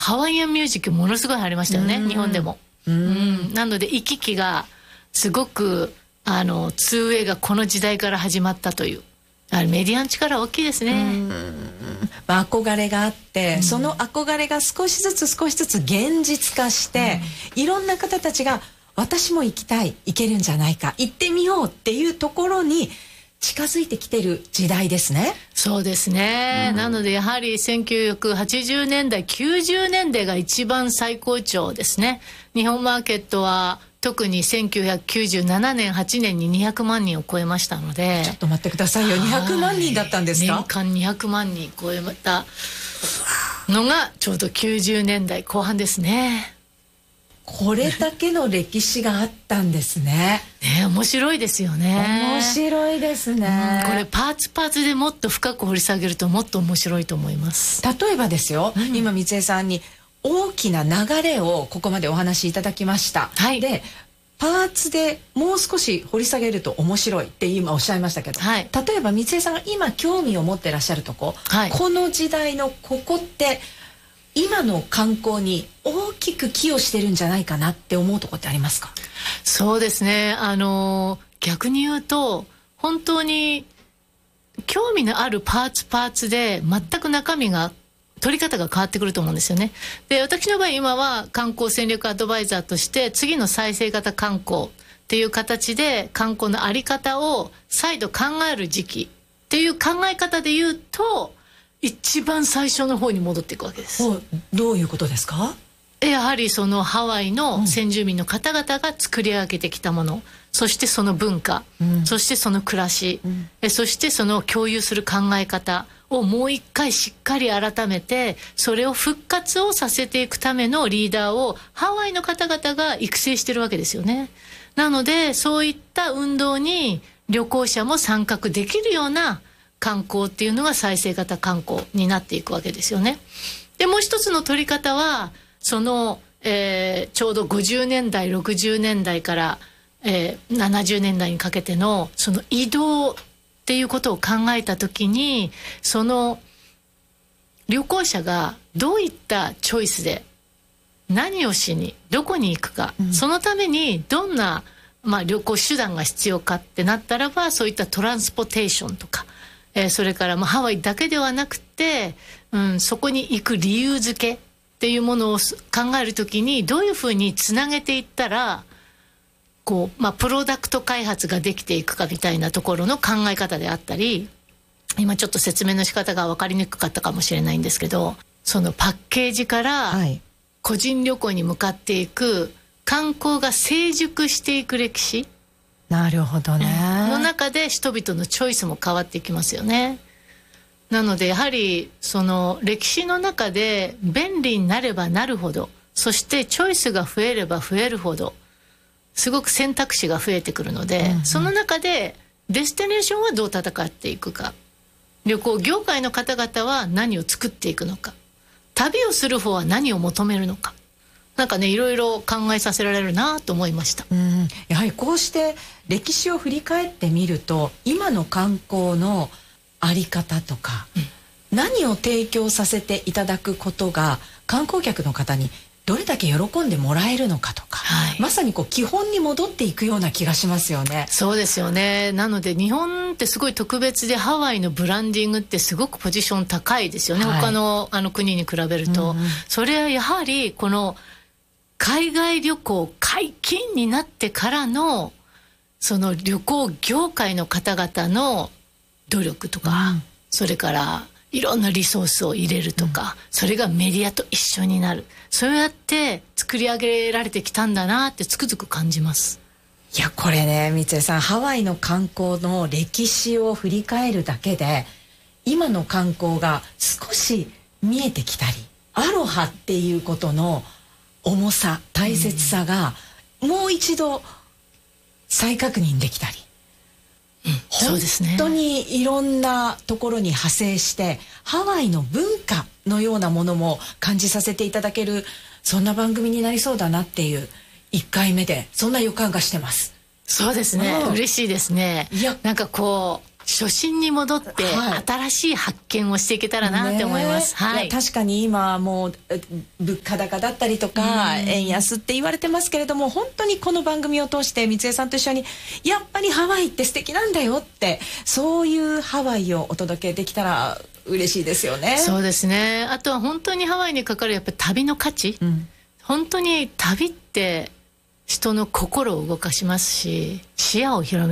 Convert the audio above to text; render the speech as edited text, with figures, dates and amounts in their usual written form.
ハワイアンミュージックものすごい流行りましたよね、日本でも。なので行き来がすごく2way がこの時代から始まったという、メディアの力大きいですね。 憧れがあって、その憧れが少しずつ現実化して、いろんな方たちが私も行きたい、行けるんじゃないか、行ってみようっていうところに近づいてきてる時代ですね。 そうですね、なのでやはり1980年代90年代が一番最高潮ですね。日本マーケットは特に1997年8年に200万人を超えましたので。 ちょっと待ってくださいよ、200万人だったんですか？ 年間200万人超えたのがちょうど90年代後半ですね。 これだけの歴史があったんですね。 面白いですよね。 面白いですね。 これパーツでもっと深く掘り下げるともっと面白いと思います。 例えばですよ、今三江さんに大きな流れをここまでお話しいただきました、でパーツでもう少し掘り下げると面白いって今おっしゃいましたけど、例えば三江さんが今興味を持ってらっしゃるとこ、この時代のここって今の観光に大きく寄与してるんじゃないかなって思うとこってありますか？ そうですね、逆に言うと本当に興味のあるパーツで全く中身が取り方が変わってくると思うんですよね。で、私の場合今は観光戦略アドバイザーとして次の再生型観光っていう形で観光のあり方を再度考える時期っていう考え方で言うと一番最初の方に戻っていくわけです。 どういうことですか？ やはりそのハワイの先住民の方々が作り上げてきたもの、そしてその文化、そしてその暮らし、そしてその共有する考え方をもう一回しっかり改めて、それを復活をさせていくためのリーダーをハワイの方々が育成してるわけですよね。なのでそういった運動に旅行者も参画できるような観光っていうのが再生型観光になっていくわけですよね。でもう一つの取り方はその、ちょうど50年代60年代から、70年代にかけてのその移動っていうことを考えた時に、その旅行者がどういったチョイスで何をしにどこに行くか、そのためにどんな、旅行手段が必要かってなったらば、そういったトランスポテーションとか、それからハワイだけではなくて、そこに行く理由付けっていうものを考えるときにどういうふうにつなげていったらプロダクト開発ができていくかみたいなところの考え方であったり、今ちょっと説明の仕方が分かりにくかったかもしれないんですけど、そのパッケージから個人旅行に向かっていく観光が成熟していく歴史、 なるほどね、 の中で人々のチョイスも変わっていきますよね。なのでやはりその歴史の中で便利になればなるほど、そしてチョイスが増えれば増えるほどすごく選択肢が増えてくるので、その中でデスティネーションはどう戦っていくか、旅行業界の方々は何を作っていくのか、旅をする方は何を求めるのか、なんかね、いろいろ考えさせられるなと思いました。 やはりこうして歴史を振り返ってみると、今の観光のあり方とか、何を提供させていただくことが観光客の方にどれだけ喜んでもらえるのかとか、まさに基本に戻っていくような気がしますよね。 そうですよね。なので日本ってすごい特別で、ハワイのブランディングってすごくポジション高いですよね、他の国に比べると。それはやはりこの海外旅行解禁になってからのその旅行業界の方々の努力とか、それからいろんなリソースを入れるとか、それがメディアと一緒になる、そうやって作り上げられてきたんだなってつくづく感じます。 いや、これね、三江さん、ハワイの観光の歴史を振り返るだけで今の観光が少し見えてきたり、アロハっていうことの重さ、大切さがもう一度再確認できたり、 そうですね、 本当にいろんなところに派生してハワイの文化のようなものも感じさせていただける、そんな番組になりそうだなっていう1回目でそんな予感がしてます。 そうですね、嬉しいですね。いや、なんか初心に戻って新しい発見をしていけたらなって思います。 いや確かに今はもう物価高だったりとか円安って言われてますけれども、本当にこの番組を通して三江さんと一緒にやっぱりハワイって素敵なんだよって、そういうハワイをお届けできたら嬉しいですよね。 そうですね。あとは本当にハワイにかかるやっぱり旅の価値、本当に旅って人の心を動かしますし、視野を広め